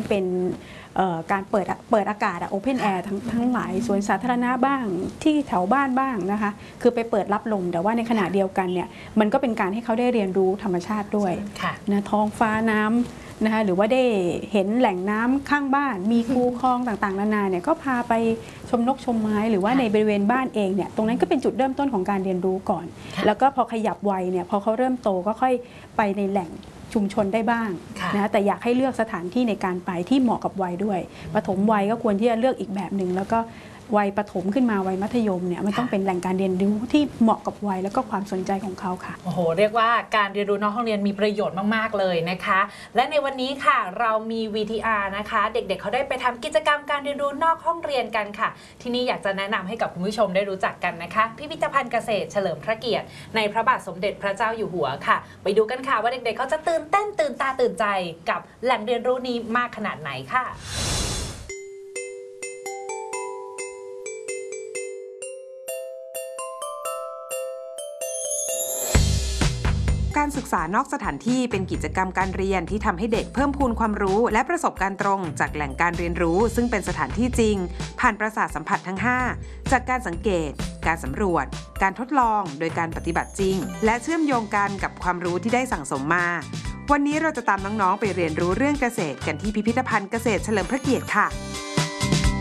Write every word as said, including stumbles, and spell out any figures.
มันเป็นการเปิดเปิดอากาศโอเพนแอร์ทั้งทั้งหลายสวนสาธารณะบ้างที่แถวบ้านบ้างนะคะคือไปเปิดรับลมแต่ว่าในขณะเดียวกันเนี่ยมันก็เป็นการให้เขาได้เรียนรู้ธรรมชาติด้วยนะท้องฟ้าน้ำนะคะหรือว่าได้เห็นแหล่งน้ำข้างบ้านมีคูคลองต่างๆนานาเนี่ยก็พาไปชมนกชมไม้หรือว่าในบริเวณบ้านเองเนี่ยตรงนั้นก็เป็นจุดเริ่มต้นของการเรียนรู้ก่อนแล้วก็พอขยับวัยเนี่ยพอเขาเริ่มโตก็ค่อยไปในแหล่งชุมชนได้บ้างนะแต่อยากให้เลือกสถานที่ในการไปที่เหมาะกับวัยด้วยปฐมวัยก็ควรที่จะเลือกอีกแบบหนึ่งแล้วก็วัยประถมขึ้นมาวัยมัธยมเนี่ยมันต้องเป็นแหล่งการเรียนรู้ที่เหมาะกับวัยแล้วก็ความสนใจของเขาค่ะโอ้โหเรียกว่าการเรียนรู้นอกห้องเรียนมีประโยชน์มากๆเลยนะคะและในวันนี้ค่ะเรามี วี ที อาร์ นะคะเด็กๆ เขาได้ไปทำกิจกรรมการเรียนรู้นอกห้องเรียนกันค่ะที่นี่อยากจะแนะนำให้กับคุณผู้ชมได้รู้จักกันนะคะพิพิธภัณฑ์เกษตรเฉลิมพระเกียรติในพระบาทสมเด็จพระเจ้าอยู่หัวค่ะไปดูกันค่ะว่าเด็กๆเขาจะตื่นเต้นตื่นตาตื่นใจกับแหล่งเรียนรู้นี้มากขนาดไหนค่ะการศึกษานอกสถานที่เป็นกิจกรรมการเรียนที่ทำให้เด็กเพิ่มพูนความรู้และประสบการณ์ตรงจากแหล่งการเรียนรู้ซึ่งเป็นสถานที่จริงผ่านประสาทสัมผัสทั้งห้าจากการสังเกตการสำรวจการทดลองโดยการปฏิบัติจริงและเชื่อมโยงกันกับความรู้ที่ได้สั่งสมมาวันนี้เราจะตามน้องๆไปเรียนรู้เรื่องเกษตรกันที่พิพิธภัณฑ์เกษตรเฉลิมพระเกียรติค่ะ